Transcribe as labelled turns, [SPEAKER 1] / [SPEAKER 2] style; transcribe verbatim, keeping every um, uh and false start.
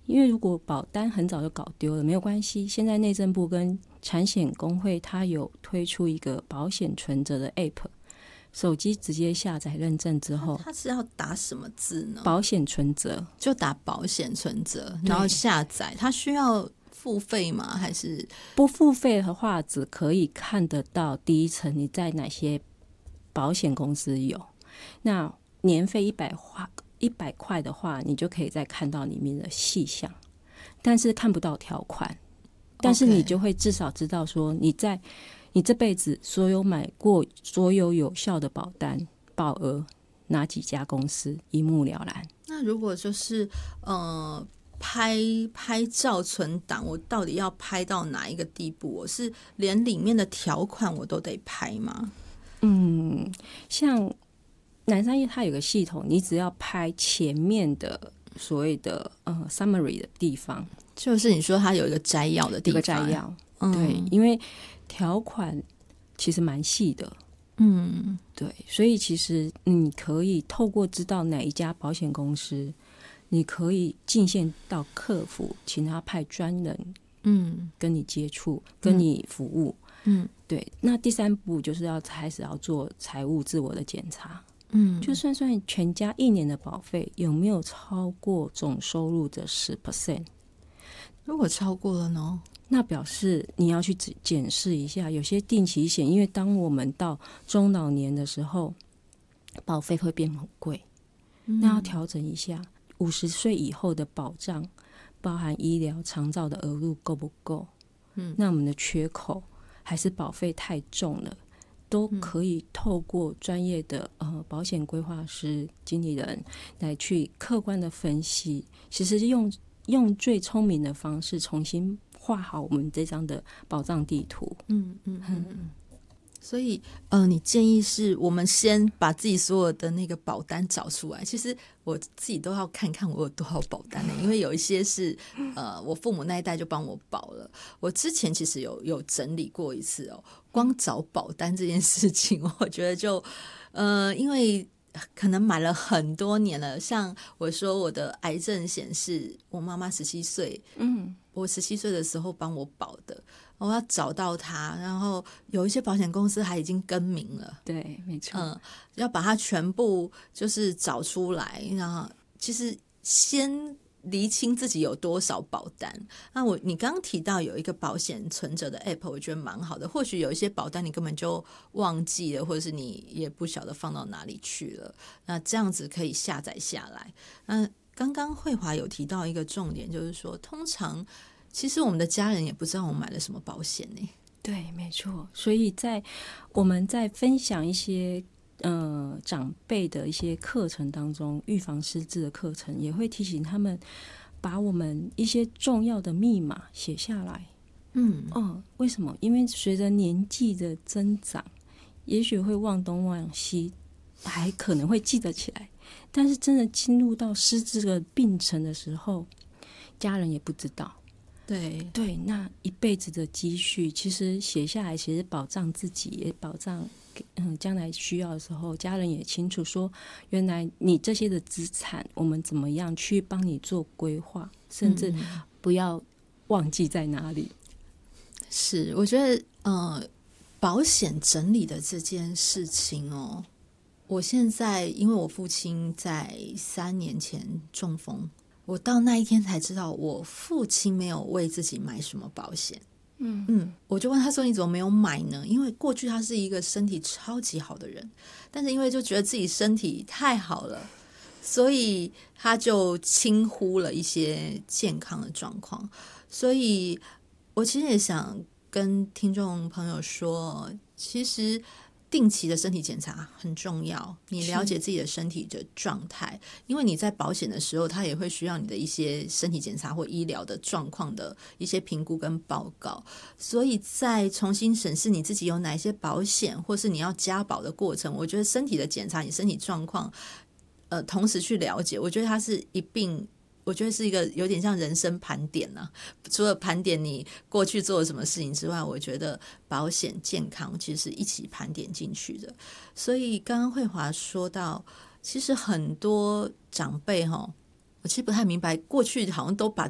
[SPEAKER 1] 因为如果保单很早就搞丢了没有关系，现在内政部跟产险工会它有推出一个保险存折的 App， 手机直接下载认证之后，
[SPEAKER 2] 它是要打什么字呢？
[SPEAKER 1] 保险存折，
[SPEAKER 2] 就打保险存折，然后下载。它需要付费吗？还是
[SPEAKER 1] 不付费的话，只可以看得到第一层你在哪些保险公司有。那年费一百块，一百块的话，你就可以再看到里面的细项，但是看不到条款。但是你就会至少知道说你在你这辈子所有买过所有有效的保单保额哪几家公司，一目了然。
[SPEAKER 2] 那如果就是呃拍拍照存档，我到底要拍到哪一个地步？我是连里面的条款我都得拍吗？
[SPEAKER 1] 嗯，像南山业它有个系统，你只要拍前面的所谓的呃 summary 的地方，
[SPEAKER 2] 就是你说它有一个摘要的地方，
[SPEAKER 1] 有个摘要，
[SPEAKER 2] 嗯、
[SPEAKER 1] 对，因为条款其实蛮细的，
[SPEAKER 2] 嗯，
[SPEAKER 1] 对，所以其实你可以透过知道哪一家保险公司，你可以进线到客服，请他派专人，嗯，跟你接触，跟你服务，嗯，对。那第三步就是要开始要做财务自我的检查，嗯，就算算全家一年的保费有没有超过总收入的十 percent，
[SPEAKER 2] 如果超过了呢？
[SPEAKER 1] 那表示你要去检视一下，有些定期险，因为当我们到中老年的时候，保费会变很贵，嗯、那要调整一下。五十岁以后的保障，包含医疗、长照的额度够不够？嗯，那我们的缺口还是保费太重了，都可以透过专业的呃保险规划师、经理人来去客观的分析。其实用用最聪明的方式重新画好我们这张的保障地图。
[SPEAKER 2] 嗯嗯嗯嗯。所以，呃，你建议是我们先把自己所有的那个保单找出来。其实我自己都要看看我有多少保单呢，因为有一些是呃我父母那一代就帮我保了。我之前其实有有整理过一次哦，光找保单这件事情，我觉得就呃，因为可能买了很多年了。像我说我的癌症险是我妈妈十七岁，嗯，我十七岁的时候帮我保的。我要找到它，然后有一些保险公司还已经更名了，
[SPEAKER 1] 对，没错，
[SPEAKER 2] 嗯，要把它全部就是找出来，然后其实先厘清自己有多少保单。那我你刚刚提到有一个保险存折的 app， 我觉得蛮好的。或许有一些保单你根本就忘记了，或者是你也不晓得放到哪里去了，那这样子可以下载下来。那刚刚慧华有提到一个重点，就是说通常其实我们的家人也不知道我们买了什么保险呢。
[SPEAKER 1] 对，没错。所以在我们在分享一些呃长辈的一些课程当中，预防失智的课程，也会提醒他们把我们一些重要的密码写下来。嗯，哦，为什么？因为随着年纪的增长，也许会忘东忘西，还可能会记得起来，但是真的进入到失智的病程的时候，家人也不知道。
[SPEAKER 2] 对
[SPEAKER 1] 对，那一辈子的积蓄，其实写下来，其实保障自己，也保障嗯将来需要的时候，家人也清楚说，原来你这些的资产，我们怎么样去帮你做规划，甚至不要忘记在哪里。
[SPEAKER 2] 嗯、是，我觉得呃，保险整理的这件事情哦，我现在因为我父亲在三年前中风。我到那一天才知道我父亲没有为自己买什么保险。嗯嗯，我就问他说你怎么没有买呢？因为过去他是一个身体超级好的人，但是因为就觉得自己身体太好了，所以他就轻忽了一些健康的状况。所以我其实也想跟听众朋友说，其实定期的身体检查很重要，你了解自己的身体的状态，因为你在保险的时候，它也会需要你的一些身体检查或医疗的状况的一些评估跟报告。所以在重新审视你自己有哪些保险，或是你要加保的过程，我觉得身体的检查，你身体状况，呃，同时去了解，我觉得它是一并。我觉得是一个有点像人生盘点啊，除了盘点你过去做了什么事情之外，我觉得保险健康其实是一起盘点进去的。所以刚刚慧华说到，其实很多长辈齁，我其实不太明白，过去好像都把